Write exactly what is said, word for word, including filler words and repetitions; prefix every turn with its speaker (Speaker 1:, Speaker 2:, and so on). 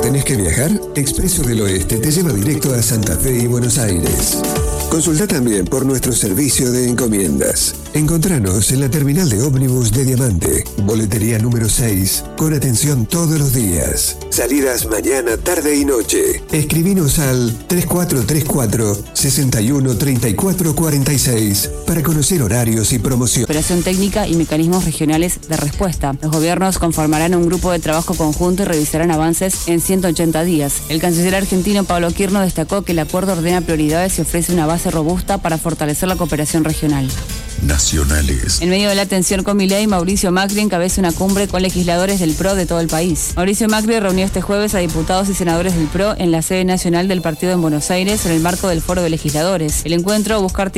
Speaker 1: ¿Tenés que viajar? Expreso del Oeste te lleva directo a Santa Fe y Buenos Aires. Consulta también por nuestro servicio de encomiendas. Encontranos en la terminal de ómnibus de Diamante, boletería número seis, con atención todos los días. Salidas mañana, tarde y noche. Escribinos al tres cuatro tres cuatro, seis uno tres cuatro cuatro seis para conocer horarios y promoción.
Speaker 2: Operación técnica y mecanismos regionales de respuesta. Los gobiernos conformarán un grupo de trabajo conjunto y revisarán avances en ciento ochenta días. El canciller argentino Pablo Quirno destacó que el acuerdo ordena prioridades y ofrece una base robusta para fortalecer la cooperación regional.
Speaker 3: Nacionales.
Speaker 2: En medio de la tensión con Milei, Mauricio Macri encabeza una cumbre con legisladores del P R O de todo el país. Mauricio Macri reunió este jueves a diputados y senadores del P R O en la sede nacional del partido en Buenos Aires en el marco del Foro de Legisladores. El encuentro busca articular